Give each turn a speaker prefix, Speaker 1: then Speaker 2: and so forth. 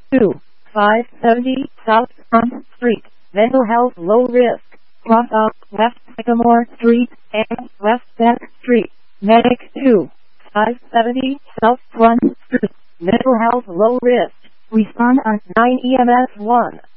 Speaker 1: 2, 570 South Front Street, Mental Health Low Risk, cross off West Sycamore Street and West Beck Street, Medic 2, 570 South Front Street, Mental Health Low Risk, respond on 9 EMS 1.